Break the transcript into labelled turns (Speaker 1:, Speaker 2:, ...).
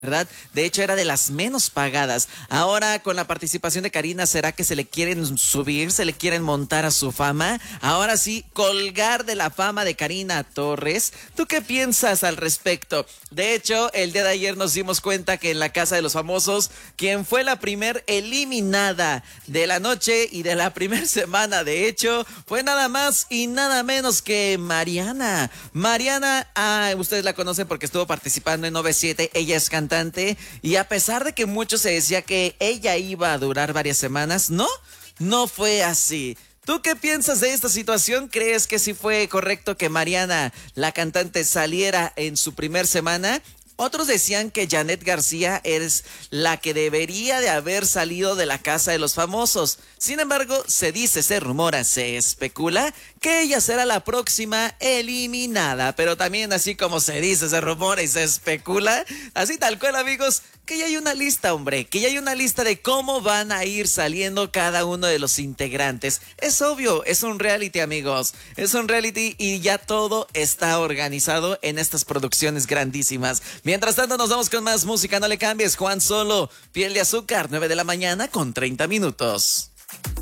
Speaker 1: ¿verdad? De hecho, era de las menos pagadas. Ahora, con la participación de Karina, ¿será que se le quieren subir, se le quieren montar a su fama? Ahora sí, colgar de la fama de Karina Torres. ¿Tú qué piensas al respecto? De hecho, el día de ayer nos dimos cuenta que en la Casa de los Famosos, quien fue la primer eliminada de la noche y de la primer semana, de hecho, fue nada más y nada menos que Mariana. Mariana, ustedes la conocen porque estuvo participando en 97, ella es cantante. Y a pesar de que mucho se decía que ella iba a durar varias semanas, no fue así. ¿Tú qué piensas de esta situación? ¿Crees que sí fue correcto que Mariana, la cantante, saliera en su primer semana? Otros decían que Janet García es la que debería de haber salido de la Casa de los Famosos. Sin embargo, se dice, se rumora, se especula que ella será la próxima eliminada. Pero también así como se dice, se rumora y se especula, así tal cual, amigos, que ya hay una lista, hombre, que ya hay una lista de cómo van a ir saliendo cada uno de los integrantes. Es obvio, es un reality, amigos, es un reality y ya todo está organizado en estas producciones grandísimas. Mientras tanto, nos vamos con más música, no le cambies. Juan Solo, Piel de Azúcar, 9 de la mañana con 30 minutos.